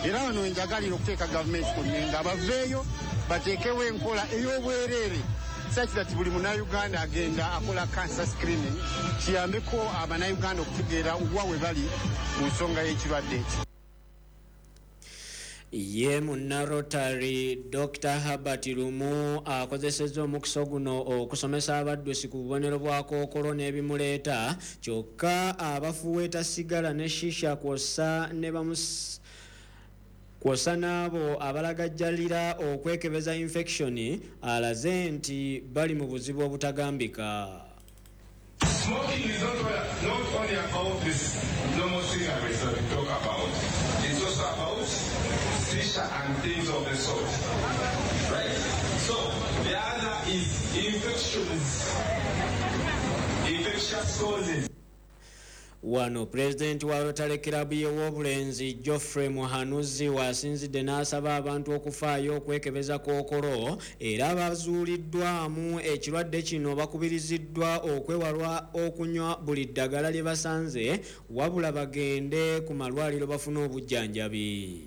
era wano enjagalira okuteeka gavumenti ku nninga baveeyo bateekewo enkola ey'obwereere sakirati buli munnayuganda agenda akola cancer screening kiyambeko abannayuganda okutegeera wa we bali mu nsonga y'ekirwadde eki. Ye munna Rotary Dr. Herbert Lumu akozesezza omukisa guno okusomesa abaddusi ku bubonero bwa kookolo n'ebimuleeta kyokka abafuweeta sigala ne shisha kwossa n'abo abalagajjalira okwekebeza infection alaze nti bali mu buzibu obutagambika. Smoking is not only about this normal cigarettes that we talk about. It's also about shisha and things of the sort. Right? So, the other is infectious causes. Wano President wa Rotary Club y'Obulenzi Geoffrey Muhanuzi wasinzidde n'asaba abantu okufaayo okwekebeza kookolo era abazuuliddwamu ekirwadde kino bakubiriziddwa okwewalwa okunywa buli ddagala lye basanze wabula bagende ku malwaliro bafune obujjanjabi.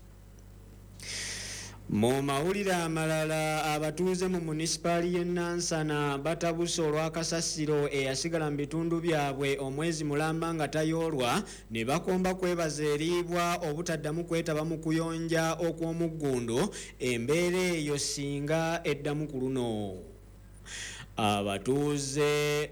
Mu mawulire amalala abatuuze mu munisipaali y'e Nansana batabuse olw'akasasiro eyasigala mu bitundu byabwe omwezi mulamba nga tayoolwa ne bakomba kwebaza eriibwa obutaddamu kwetaba mu kuyonja okw'omuggundu embeera eyo singa eddamu ku luno. Abatuuze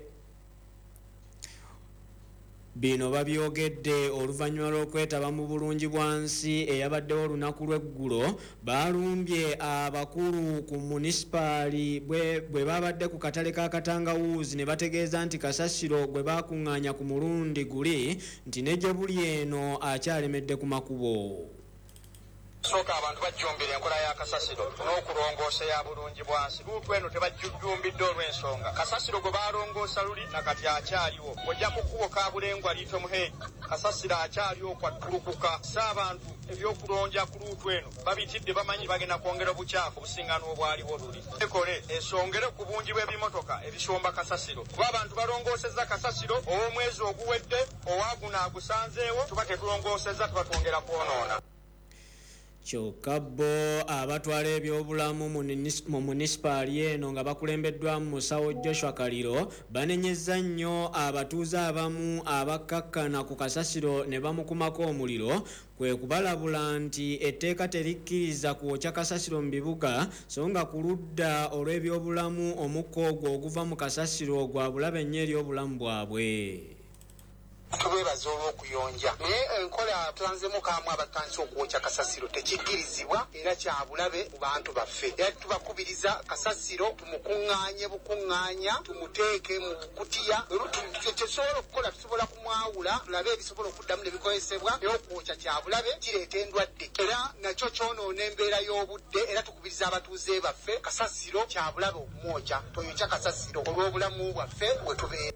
bino babyogedde oluvannyuma lw'okwetaba mu bulungibwansi eyabaddewo olunaku lw'eggulo balumbye abakulu ku munisipaali bwe babadde ku katale ka Katangawuuzi ne bategeeza nti kasasiro gwe bakuŋŋaanya ku mulundi guli nti ne gye buli eno akyalemedde ku makubo. Soka abantu bajjumbira enkola ya kasasiro n'okulongoosa ya bulungi bwansi luutu eno tebajjumbidde olw'ensonga kasasiro gwe balongoosa luli nakati akyaliwo ojja ku kkubo ka bulengwa liito muheegi kasasiro akyaliwo kwattulukuka saabantu ebyokulonja ku luutu eno babitidde bamanyi bagenda kwongera obukyafu obusiŋŋano obwaliwo luli ekole esongere ku bungi bw'ebimotoka ebisomba kasasiro kuba abantu balongoosezza kasasiro ow'omwezi oguwedde owaaguno agusanzeewo tuba tetulongoosezza tuba twongera kwonoona. Kyokka bo abatwala ebyobulamu mu munisipaali eno nga bakulembeddwamu musawo Joshua Kaliro banenyezza nnyo abatuuze abamu abakkakkana ku kasasiro ne bamukumako omuliro kwe kubalabula nti etteeka terikkiriza kwokya kasasiro mu bibuga so nga ku ludda olw'ebyobulamu omukka ogwo oguva mu kasasiro gwa bulabe nnyo eri obulamu bwabwe. Tubeebaza olw'okuyonja naye enkola tulanzemu kaamu abatandise okwokya kasasiro tekikkirizibwa era kyabulabe mu bantu baffe era tubakubiriza kasasiro tumukuŋŋaanye bukuŋŋaanya tumuteeke mu kutiya tetusobola okukola tusobola kumwawula tulabe ebisobola okuddamu ne bikozesebwa naye okwokya kyabulabe kireeta endwadde era nakyo kyonoona embeera y'obudde era tukubiriza abatuuze baffe kasasiro kyabulabe okumwokya toyokya kasasiro olw'obulamu bwaffe bwe tubeera.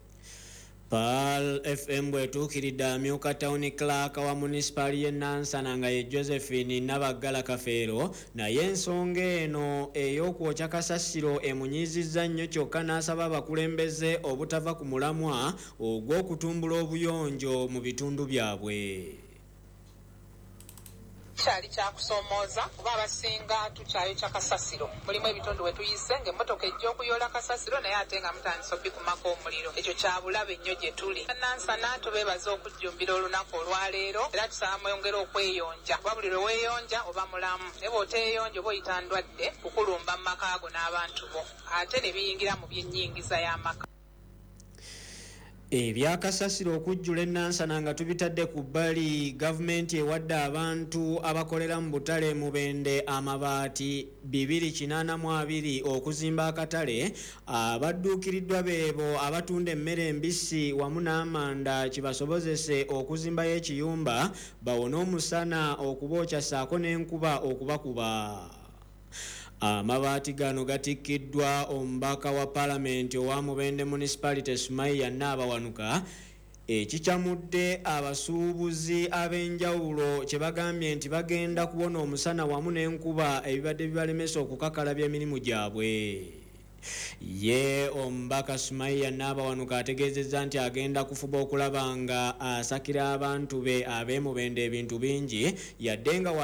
Pal FM bwetuukiridde amyuka Town Clerk wa munisipaali y'e Nansana nga ye Josephine Nabaggala Kafeero naye ensonga eno ey'okwokya kasasiro emunyizizza nnyo kyokka n'asaba abakulembeze obutava ku mulamwa ogw'okutumbula obuyonjo mu bitundu byabwe. Kyali kyakusomooza kuba abasinga tukyayokya kasasiro mulimu ebitundu we tuyise ng'emmotoka ejja okuyoola kasasiro naye ate nga mutandisa obikumako omuliro ekyo kyabulabe nnyo gye tuli. Nansana tubeebaza okujjumbira olunaku olwaleero era tusaba mwongere okweyonja kuba buli lwe weeyonja oba mulamu naye bw'oteeyonja oba oyita ndwadde kukulumba mu maka ago n'abantu bo ate ne biyingira mu by'ennyingiza y'amaka. Ebyakasasiro okujjula e Nansana nga tubitadde ku bbali gavumenti ewadde abantu abakolera mu butale Mubende amabaati 282 okuzimba akatale abadduukiriddwa beebo abatunda emmere embisi wamu n'amanda kibasobozese okuzimbayo ekiyumba bawone omusana okubookya ssaako n'enkuba okubakuba. Amabaati gano gatikkiddwa omubaka wa Paalamenti owa Mubende Municipality Sumaiya Naabawanuka ekikyamudde abasuubuzi ab'enjawulo kye bagambye nti bagenda kuwona omusana wamu n'enkuba ebibadde bibalemesa okukakalabya emirimu gyabwe. Ye omubaka Sumaiya Naabawanuka ategeezezza nti agenda kufuba okulaba nga asakira abantu be ab'e Mubende ebintu bingi yadde nga